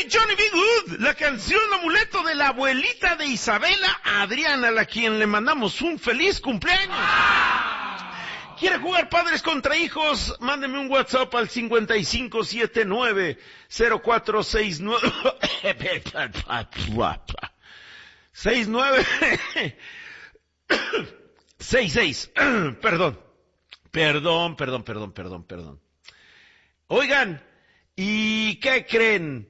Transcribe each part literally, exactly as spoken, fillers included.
Hey Johnny B. Good, la canción amuleto de la abuelita de Isabela, Adriana, a la quien le mandamos un feliz cumpleaños. ¿Quiere jugar padres contra hijos? Mándeme un WhatsApp al cincuenta y cinco setenta y nueve cero cuatro seis nueve seis nueve seis seis. Perdón, perdón, perdón, perdón, perdón, perdón. Oigan, ¿y qué creen?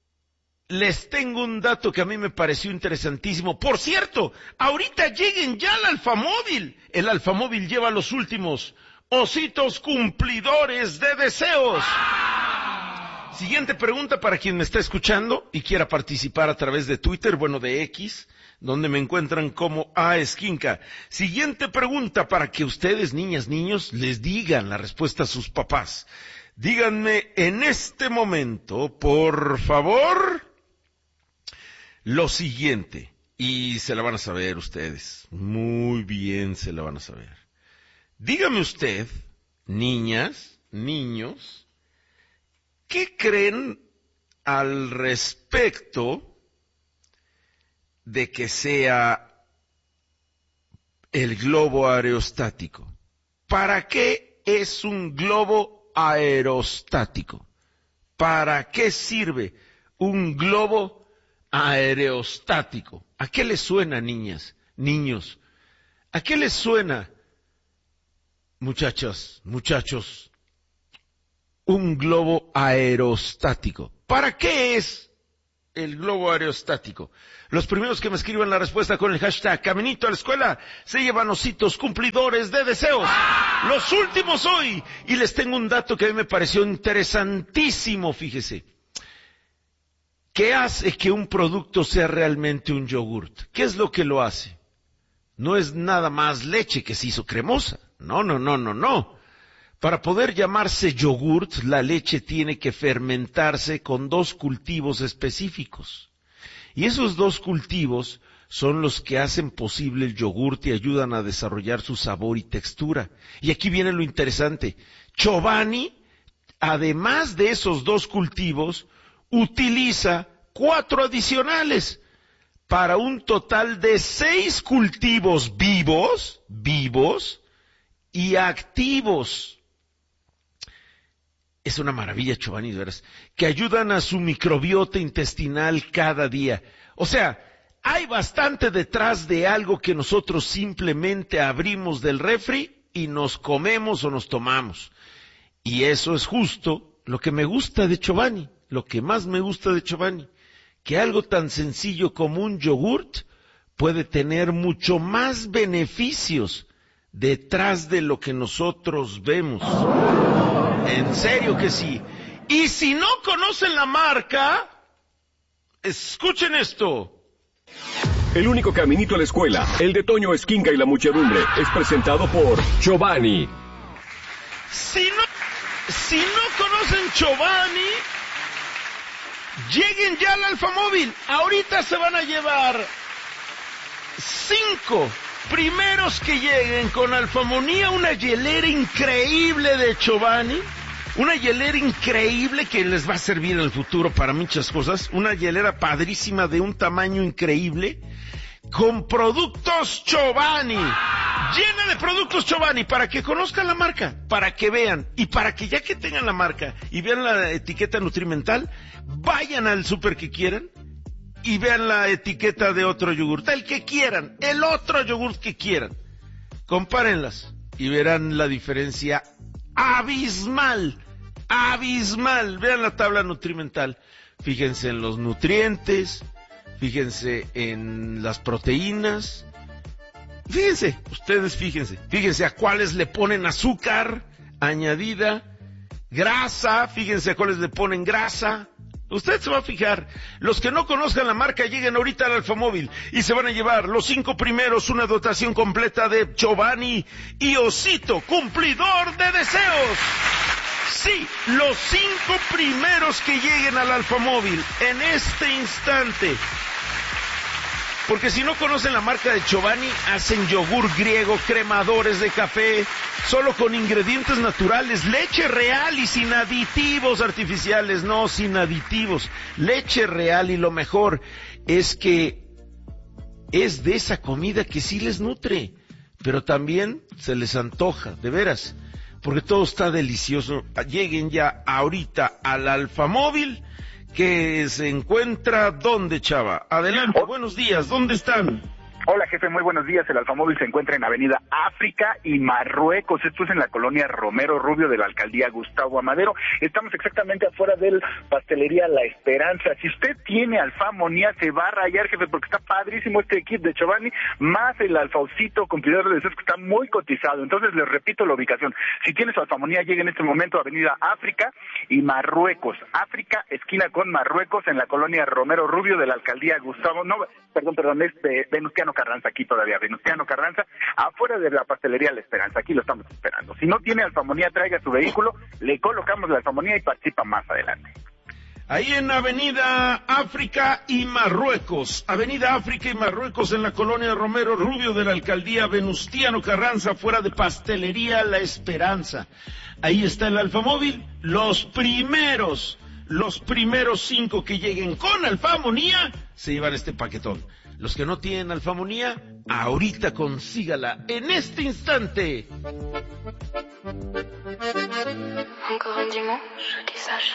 Les tengo un dato que a mí me pareció interesantísimo. Por cierto, ahorita lleguen ya al Alfamóvil. El Alfamóvil lleva los últimos ositos cumplidores de deseos. Siguiente pregunta para quien me está escuchando y quiera participar a través de Twitter, bueno, de X, donde me encuentran como A Esquinca. Siguiente pregunta para que ustedes, niñas, niños, les digan la respuesta a sus papás. Díganme en este momento, por favor, lo siguiente, y se la van a saber ustedes, muy bien se la van a saber. Dígame usted, niñas, niños, ¿qué creen al respecto de que sea el globo aerostático? ¿Para qué es un globo aerostático? ¿Para qué sirve un globo aerostático? ¿A qué les suena, niñas, niños? ¿A qué les suena, muchachas, muchachos, un globo aerostático? ¿Para qué es el globo aerostático? Los primeros que me escriban la respuesta con el hashtag Caminito a la Escuela se llevan ositos cumplidores de deseos. Los últimos hoy. Y les tengo un dato que a mí me pareció interesantísimo, fíjese. ¿Qué hace que un producto sea realmente un yogurt? ¿Qué es lo que lo hace? No es nada más leche que se hizo cremosa. No, no, no, no, no. Para poder llamarse yogurt, la leche tiene que fermentarse con dos cultivos específicos. Y esos dos cultivos son los que hacen posible el yogurt y ayudan a desarrollar su sabor y textura. Y aquí viene lo interesante. Chobani, además de esos dos cultivos, utiliza cuatro adicionales para un total de seis cultivos vivos, vivos y activos. Es una maravilla, Chobani, de veras, que ayudan a su microbiota intestinal cada día. O sea, hay bastante detrás de algo que nosotros simplemente abrimos del refri y nos comemos o nos tomamos. Y eso es justo lo que me gusta de Chobani. Lo que más me gusta de Chobani, que algo tan sencillo como un yogurt puede tener mucho más beneficios detrás de lo que nosotros vemos. En serio que sí. Y si no conocen la marca, escuchen esto. El único caminito a la escuela, el de Toño Esquinca y la muchedumbre, es presentado por Chobani. Si no, si no conocen Chobani, lleguen ya al Alfamóvil. Ahorita se van a llevar cinco primeros que lleguen con Alfamonía, una hielera increíble de Chobani. Una hielera increíble que les va a servir en el futuro para muchas cosas. Una hielera padrísima de un tamaño increíble. Con productos Chobani. Llena de productos Chobani para que conozcan la marca, para que vean y para que ya que tengan la marca y vean la etiqueta nutrimental, vayan al súper que quieran y vean la etiqueta de otro yogurt, el que quieran, el otro yogurt que quieran. Compárenlas y verán la diferencia abismal, abismal. Vean la tabla nutrimental. Fíjense en los nutrientes, fíjense en las proteínas. Fíjense, ustedes fíjense, fíjense a cuáles le ponen azúcar añadida, grasa, fíjense a cuáles le ponen grasa. Usted se va a fijar. Los que no conozcan la marca lleguen ahorita al Alfamóvil y se van a llevar los cinco primeros una dotación completa de Chobani y osito cumplidor de deseos. Sí, los cinco primeros que lleguen al Alfamóvil en este instante. Porque si no conocen la marca de Chobani, hacen yogur griego, cremadores de café, solo con ingredientes naturales, leche real y sin aditivos artificiales, no, sin aditivos, leche real. Y lo mejor es que es de esa comida que sí les nutre, pero también se les antoja, de veras, porque todo está delicioso. Lleguen ya ahorita al Alfamóvil, que se encuentra, ¿dónde, Chava? Adelante, buenos días, ¿dónde están? Hola, jefe, muy buenos días. El Alfamóvil se encuentra en Avenida África y Marruecos. Esto es en la colonia Romero Rubio de la alcaldía Gustavo Amadero. Estamos exactamente afuera del Pastelería La Esperanza. Si usted tiene alfamonía, se va a rayar, jefe, porque está padrísimo este kit de Chobani, más el alfaucito cumplidor de deseos, que está muy cotizado. Entonces, les repito la ubicación. Si tiene su alfamonía, llegue en este momento a Avenida África y Marruecos. África, esquina con Marruecos, en la colonia Romero Rubio de la alcaldía Gustavo... No, perdón, perdón, es de Venustiano Carranza, aquí todavía, Venustiano Carranza, afuera de la Pastelería La Esperanza, aquí lo estamos esperando. Si no tiene alfamonía, traiga su vehículo, le colocamos la alfamonía y participa más adelante. Ahí en Avenida África y Marruecos, Avenida África y Marruecos, en la colonia Romero Rubio de la alcaldía Venustiano Carranza, fuera de Pastelería La Esperanza. Ahí está el Alfamóvil, los primeros, los primeros cinco que lleguen con alfamonía se llevan este paquetón. Los que no tienen alfamonía, ahorita consígala, en este instante. Encore un dimanche qui s'achève.